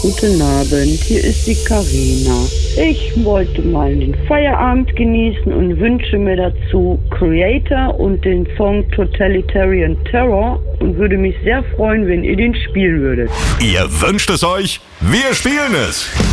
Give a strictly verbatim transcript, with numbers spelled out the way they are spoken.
Guten Abend, hier ist die Karina. Ich wollte mal den Feierabend genießen und wünsche mir dazu Creator und den Song Totalitarian Terror und würde mich sehr freuen, wenn ihr den spielen würdet. Ihr wünscht es euch, wir spielen es.